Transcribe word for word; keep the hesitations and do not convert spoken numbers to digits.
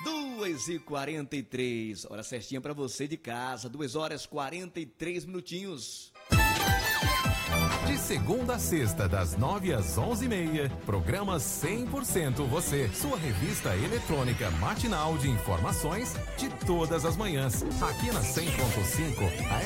duas e quarenta e três, hora certinha pra você de casa, duas horas e quarenta e três minutinhos. De segunda a sexta, das nove às onze e meia, programa cem por cento Você, sua revista eletrônica matinal de informações de todas as manhãs, aqui na cem ponto cinco.